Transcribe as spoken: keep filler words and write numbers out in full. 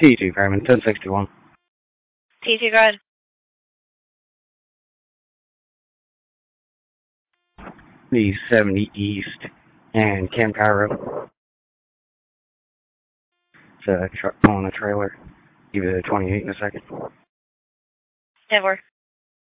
T two, Raymond, ten sixty-one. T two, go ahead. The seventy East and Camp Cairo. It's a truck pulling a trailer. Give it a twenty-eight in a second. ten four.